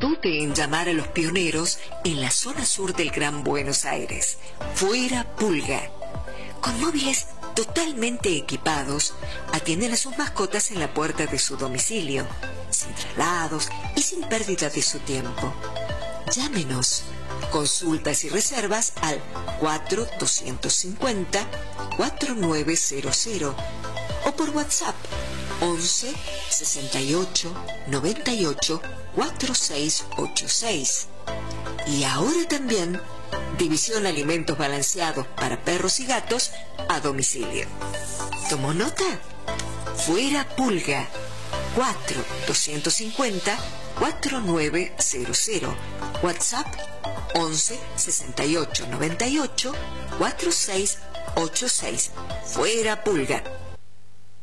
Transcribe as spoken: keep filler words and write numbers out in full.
dude en llamar a los pioneros en la zona sur del Gran Buenos Aires. Fuera Pulga. Con móviles totalmente equipados, atienden a sus mascotas en la puerta de su domicilio, sin traslados y sin pérdida de su tiempo. Llámenos. Consultas y reservas al cuatro dos cinco cero, cuatro nueve cero cero o por WhatsApp once sesenta y ocho noventa y ocho cuarenta y seis ochenta y seis. Y ahora también división alimentos balanceados para perros y gatos a domicilio. ¿Tomó nota? Fuera Pulga. cuatro dos cinco cero, cuatro nueve cero cero. WhatsApp once sesenta y ocho noventa y ocho cuarenta y seis ochenta y seis. Fuera Pulga.